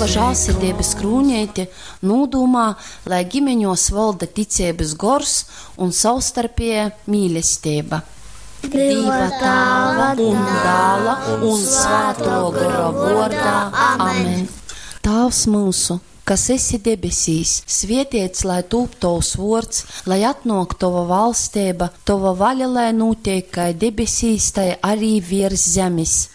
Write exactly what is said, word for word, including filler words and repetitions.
Dieva žālsirdības krūņeiti nūdūmā, lai ģimeņos valda ticības gors un savstarpēja mīlestība. Dieva Tēva un Dēla un Svēto gara vārdā. Amen. Tēvs mūsu, kas esi debesīs, svētīts lai tūp tavs vārds, lai atnāk tava valstība, tava vaļa lai notiek kā debesīs, tai arī virs zemes.